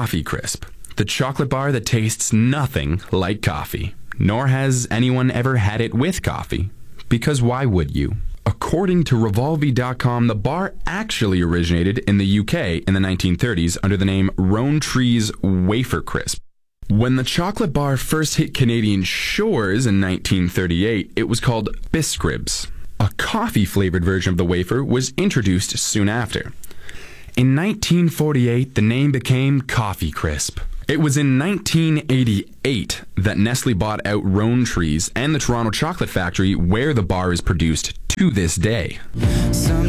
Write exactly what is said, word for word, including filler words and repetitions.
Coffee Crisp, the chocolate bar that tastes nothing like coffee. Nor has anyone ever had it with coffee, because why would you? According to Revolvi dot com, the bar actually originated in the U K in the nineteen thirties under the name Rowntree's Wafer Crisp. When the chocolate bar first hit Canadian shores in nineteen thirty-eight, it was called Biscribs. A coffee-flavored version of the wafer was introduced soon after. In nineteen forty-eight, the name became Coffee Crisp. It was in nineteen eighty-eight that Nestle bought out Rowntree's and the Toronto Chocolate Factory, where the bar is produced to this day. Some